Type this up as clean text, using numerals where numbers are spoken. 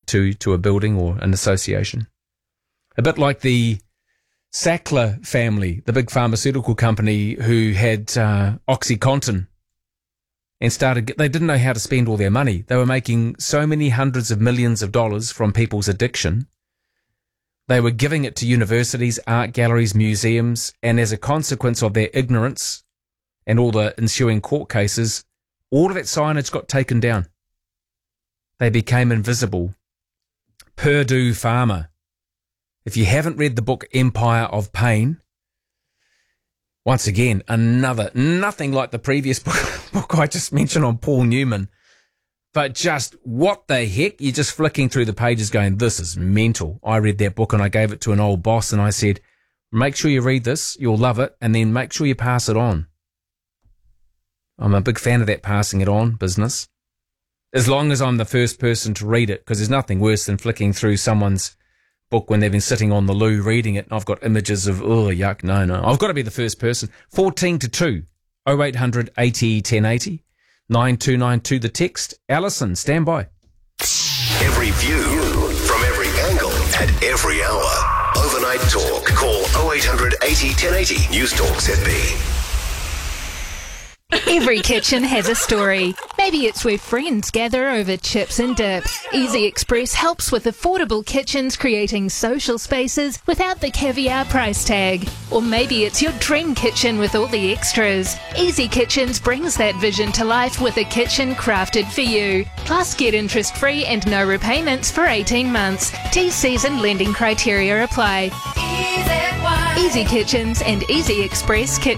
to a building or an association. A bit like the Sackler family, the big pharmaceutical company who had OxyContin and they didn't know how to spend all their money. They were making so many hundreds of millions of dollars from people's addiction. They were giving it to universities, art galleries, museums, and as a consequence of their ignorance and all the ensuing court cases, all of that signage got taken down. They became invisible. Purdue Pharma. If you haven't read the book Empire of Pain, once again, nothing like the previous book I just mentioned on Paul Newman, but just what the heck? You're just flicking through the pages going, this is mental. I read that book and I gave it to an old boss and I said, make sure you read this, you'll love it, and then make sure you pass it on. I'm a big fan of that passing it on business. As long as I'm the first person to read it, because there's nothing worse than flicking through someone's book when they've been sitting on the loo reading it and I've got images of, oh, yuck, no. I've got to be the first person. 14 to 2, 0800 80 1080, 9292 the text. Alison, stand by. Every view, from every angle, at every hour. Overnight Talk. Call 0800 80 1080. News Talk ZB. Every kitchen has a story. Maybe it's where friends gather over chips and dip. Easy Express helps with affordable kitchens, creating social spaces without the caviar price tag. Or maybe it's your dream kitchen with all the extras. Easy Kitchens brings that vision to life with a kitchen crafted for you. Plus, get interest-free and no repayments for 18 months. T-C's and lending criteria apply. Easy Kitchens and Easy Express Kitchen.